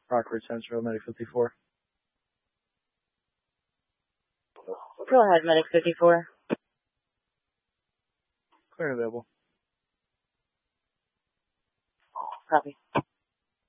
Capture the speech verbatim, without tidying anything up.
Rockford Central, Medic fifty-four. Go ahead, Medic fifty-four. Clear and available. Copy.